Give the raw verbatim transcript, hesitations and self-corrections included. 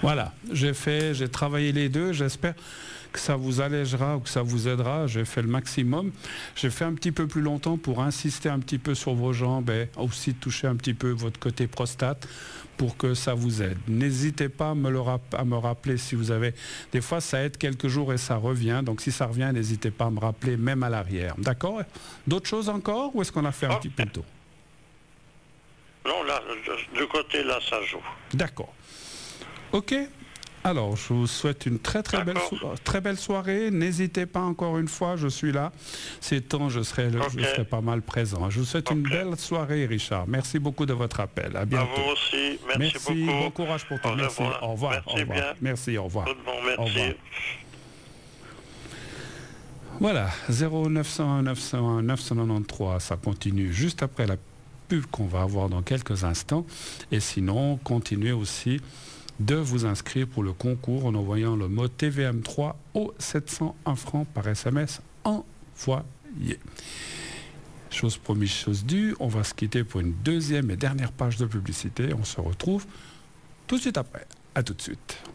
Voilà, j'ai fait, j'ai travaillé les deux, j'espère que ça vous allégera ou que ça vous aidera, j'ai fait le maximum. J'ai fait un petit peu plus longtemps pour insister un petit peu sur vos jambes et aussi toucher un petit peu votre côté prostate pour que ça vous aide. N'hésitez pas à me, le rap- à me rappeler si vous avez... Des fois, ça aide quelques jours et ça revient, donc si ça revient, n'hésitez pas à me rappeler, même à l'arrière. D'accord? D'autres choses encore ou est-ce qu'on a fait un Ok. petit peu le tour? Non, là, du côté là, ça joue. D'accord. Ok. Alors, je vous souhaite une très très belle, so- très belle soirée. N'hésitez pas encore une fois, je suis là. Ces temps, je serai, le- je Ok. serai pas mal présent. Je vous souhaite une Ok. belle soirée, Richard. Merci beaucoup de votre appel. À À bientôt. vous aussi. Merci, Merci, beaucoup. bon courage pour toi. Au Merci. revoir. Au revoir. Merci Au revoir. bien. Merci, au revoir. Tout bon, Au merci. revoir. Voilà, zéro neuf cent un neuf cent un neuf cent quatre-vingt-treize, ça continue juste après la pub qu'on va avoir dans quelques instants. Et sinon, continuez aussi de vous inscrire pour le concours en envoyant le mot T V M trois au sept cent un francs par S M S envoyé. Chose promise, chose due, on va se quitter pour une deuxième et dernière page de publicité. On se retrouve tout de suite après. À tout de suite.